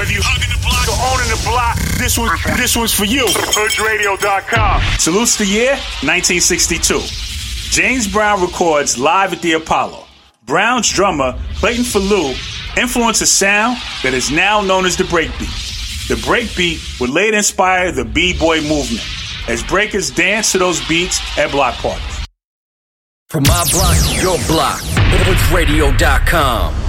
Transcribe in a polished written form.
Whether you hugging the block or owning the block, this one's for you. HoodRadio.com. Salutes the year 1962. James Brown records live at the Apollo. Brown's drummer, Clayton Falou, influenced a sound that is now known as the breakbeat. The breakbeat would later inspire the B-boy movement, as breakers dance to those beats at block parties. From my block to your block, HoodRadio.com.